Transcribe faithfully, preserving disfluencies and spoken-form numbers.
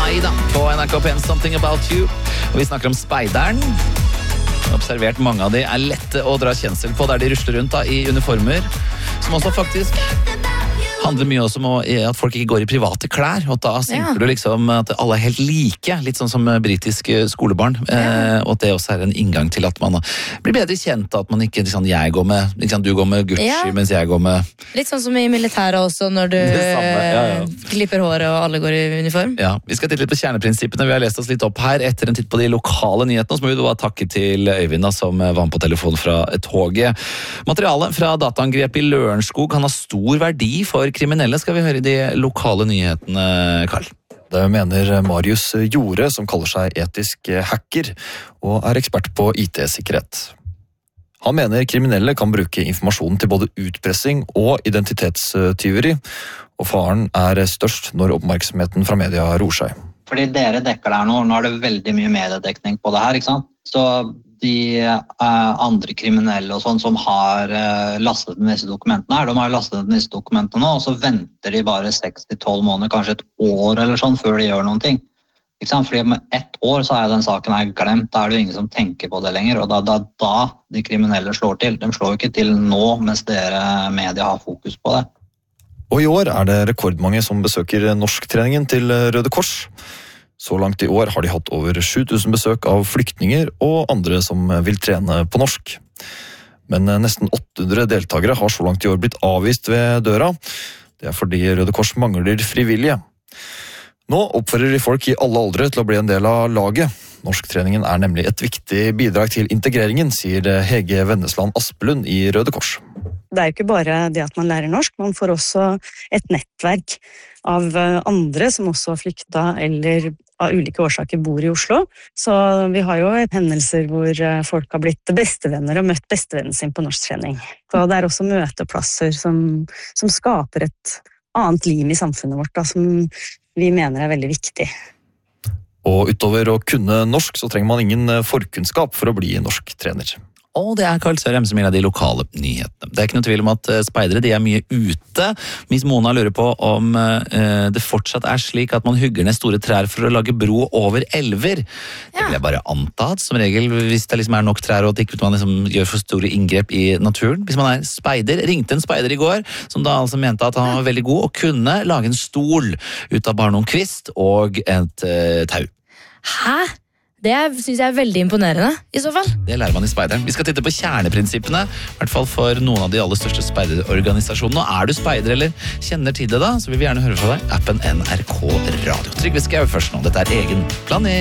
Mai da, på N R K P Something About You. Og vi snakker om speideren. Jeg har observert mange av de er lette å dra kjensel på der de rusler rundt da, i uniformer, som også faktisk handler mye også om at folk ikke går i private klær, og da tenker ja. du liksom at alle er helt like, litt sånn som britiske skolebarn, ja. eh, og at det også er en inngang til at man blir bedre kjent, at man ikke, liksom, jeg går med, liksom, du går med Gucci, ja. mens jeg går med... Litt sånn som i militæret også, når du ja, ja. klipper håret og alle går i uniform. Ja, vi skal titte litt på kjerneprinsippene, vi har lest oss litt opp her, etter en titt på de lokale nyhetene, så må vi da takke til Øyvind da, som var med på telefon fra toget. Materialet fra dataangrep i Lørenskog kan ha stor verdi for kriminelle, skal vi høre i de lokale nyhetene, Karl. Det mener Marius Jorde, som kaller seg etisk hacker, og er ekspert på I T-sikkerhet. Han mener kriminelle kan bruke informasjonen til både utpressing og identitetstyveri, og faren er størst når oppmerksomheten fra media roer seg. Fordi dere dekker det her nå, nå er det veldig mye mediedekning på det her, ikke sant? Så de uh, andre kriminelle og sånn som har uh, lastet ned disse dokumentene her, de har lastet ned disse dokumentene nå, og så venter de bare seks til tolv måneder, kanskje et år eller sånn, før de gjør noen ting. Ikke sant? Fordi med ett år så er den saken her glemt, da er det jo ingen som tenker på det lenger, og da, da, da de kriminelle slår til. De slår jo ikke til nå, mens dere media har fokus på det. Og i år er det rekordmange som besøker norsktreningen til Røde Kors. Så langt i år har de hatt over sju tusen besøk av flyktninger og andre som vil trene på norsk. Men nesten åtte hundre deltakere har så langt i år blitt avvist ved døra. Det er fordi Røde Kors mangler frivillige. Nå oppfordrer de folk i alle aldre til å bli en del av laget. Norsktreningen er nemlig et viktig bidrag til integreringen, sier Hege Vennesland Aspelund i Røde Kors. Det er jo ikke bare det at man lærer norsk, man får også et nettverk av andre som også har flykta eller av ulike årsaker bor i Oslo. Så vi har jo hendelser hvor folk har blitt bestevenner og møtt bestevennen sin på norsktrening. Så det er også møteplasser som, som skaper et annet liv i samfunnet vårt, da, som vi mener er veldig viktig. Og utover å kunne norsk, så trenger man ingen forkunnskap for å bli norsktrener. Og det er Karl Sørheim som gir de lokale nyhetene. Det er ikke noe tvil om at speidere de er mye ute. Miss Mona lurer på om uh, det fortsatt er slik at man hugger ned store trær for å lage bro over elver. Ja. Det vil jeg bare anta at som regel, hvis det liksom er nok trær og at ikke man liksom gjør for store inngrep i naturen. Hvis man er speider, ringte en speider i går, som da altså mente at han var veldig god og kunne lage en stol ut av bare noen kvist og et uh, tau. Hæ? Det synes jeg er veldig imponerende, i så fall. Det lærer man i speideren. Vi skal titte på kjerneprinsippene, i hvert fall for noen av de aller største speiderorganisasjonene. Og er du speider eller kjenner til det da, så vil vi gjerne høre fra deg. Appen N R K Radio. Trygve Skau først nå. Dette er Egen planet.